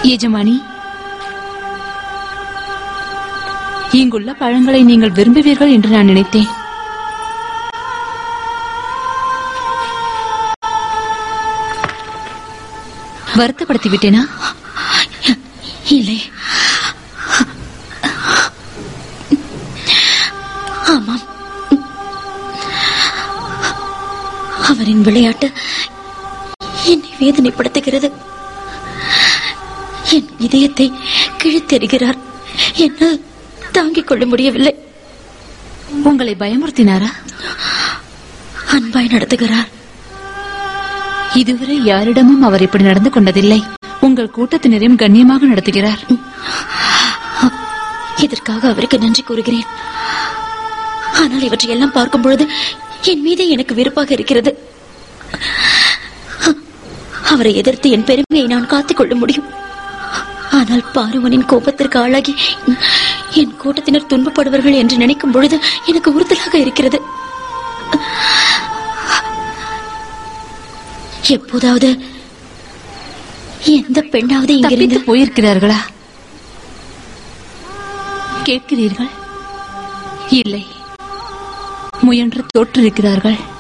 எஜமானி, இங்குள்ள பழங்களை நீங்கள் விரும்புவீர்கள் என்று நான் நினைத்தேன். வருத்தப்படுத்தி விட்டேனா? இல்லை. ஆமாம், அவரின் விளையாட்டு என்னை வேதனைப்படுத்துகிறது. என் இதயத்தை கிழித்தெறிகிறார். என்னால் தாங்கிக் கொள்ள முடியவில்லை. உங்களை பயமுறுத்தினாரா? அன்பாய் நடத்துகிறார். இதுவரை யாரிடமும் அவர் இப்படி நடந்து கொண்டதில்லை. உங்கள் கூட்டத்தினரையும் கண்ணியமாக நடத்துகிறார். இதற்காக அவருக்கு நன்றி கூறுகிறேன். ஆனால் இவற்றையெல்லாம் பார்க்கும் பொழுது என் மீதே எனக்கு வெறுப்பாக இருக்கிறது. அவரை எதிர்த்து என் பெருமையை நான் காத்துக் கொள்ள முடியும். ஆனால் பார்வனின் கோபத்திற்கு ஆளாகி என் கூட்டத்தினர் துன்பப்படுவார்கள் என்று நினைக்கும் பொழுது எனக்கு உறுத்தலாக இருக்கிறது. எப்போதாவது எந்த பெண்ணாவது இங்கிருந்து போயிருக்கிறார்களா கேட்கிறீர்கள்? இல்லை, முயன்று தோற்றிருக்கிறார்கள்.